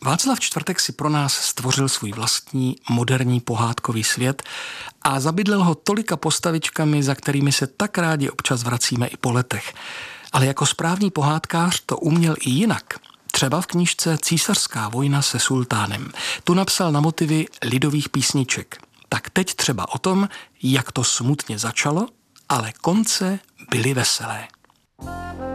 Václav Čtvrtek si pro nás stvořil svůj vlastní moderní pohádkový svět a zabydlel ho tolika postavičkami, za kterými se tak rádi občas vracíme i po letech. Ale jako správný pohádkář to uměl i jinak. Třeba v knížce Císařská vojna se sultánem. Tu napsal na motivy lidových písniček. Tak teď třeba o tom, jak to smutně začalo, ale konce byly veselé.